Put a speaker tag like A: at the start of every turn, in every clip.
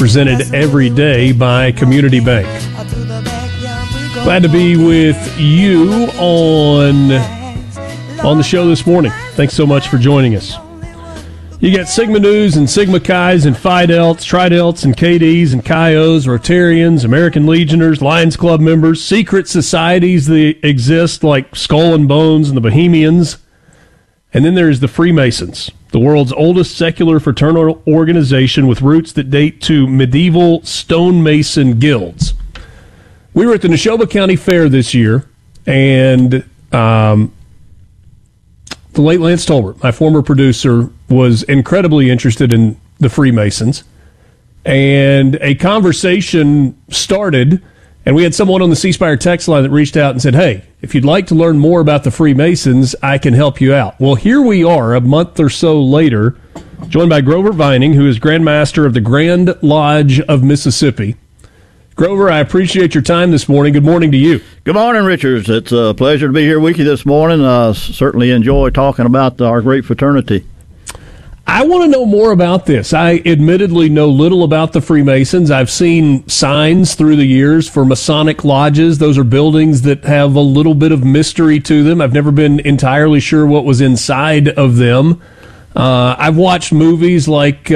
A: presented every day by Community Bank. Glad to be with you on the show this morning. Thanks so much for joining us. You got Sigma News and Sigma Chi's and Phi Delts, Tri Delts and KDs and Chi-Os, Rotarians, American Legioners, Lions Club members, secret societies that exist like Skull and Bones and the Bohemians. And then there's the Freemasons, the world's oldest secular fraternal organization with roots that date to medieval stonemason guilds. We were at the Neshoba County Fair this year, and the late Lance Tolbert, my former producer, was incredibly interested in the Freemasons. And a conversation started, and we had someone on the C Spire text line that reached out and said, hey, if you'd like to learn more about the Freemasons, I can help you out. Well, here we are a month or so later, joined by Grover Vining, who is Grand Master of the Grand Lodge of Mississippi. Grover, I appreciate your time this morning. Good morning to you.
B: Good morning, Richards. It's a pleasure to be here with you this morning. Certainly enjoy talking about our great fraternity.
A: I want to know more about this. I admittedly know little about the Freemasons. I've seen signs through the years for Masonic lodges. Those are buildings that have a little bit of mystery to them. I've never been entirely sure what was inside of them. I've watched movies like,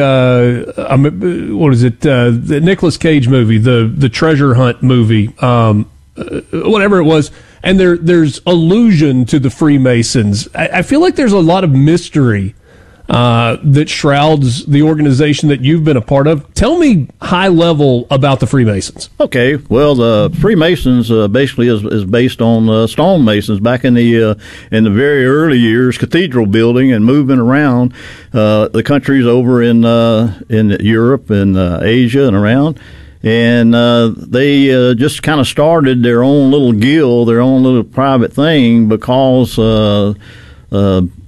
A: the Nicolas Cage movie, the Treasure Hunt movie, whatever it was, and there's allusion to the Freemasons. I feel like there's a lot of mystery that shrouds the organization that you've been a part of. Tell me high level about the Freemasons.
B: Okay, well, the Freemasons basically is based on stonemasons back in the very early years, cathedral building and moving around the countries over in Europe and Asia and around. And they just kind of started their own little guild, their own little private thing because